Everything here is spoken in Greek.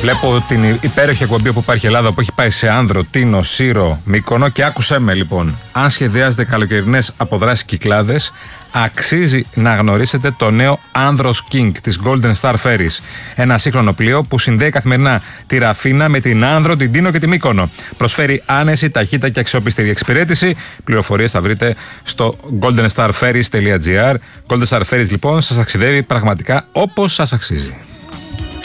Βλέπω την υπέροχη εκπομπή που υπάρχει Ελλάδα που έχει πάει σε Άνδρο, Τίνο, Σύρο, Μύκονο και άκουσέ με λοιπόν. Αν σχεδιάζετε καλοκαιρινές αποδράσεις Κυκλάδες, αξίζει να γνωρίσετε το νέο Άνδρος King της Golden Star Ferries. Ένα σύγχρονο πλοίο που συνδέει καθημερινά τη Ραφίνα με την Άνδρο, την Τίνο και τη Μύκονο. Προσφέρει άνεση, ταχύτητα και αξιόπιστη διεξπερέτηση. Πληροφορίες θα βρείτε στο goldenstarferries.gr. Golden Star Ferries λοιπόν σας ταξιδεύει πραγματικά όπως σας αξίζει.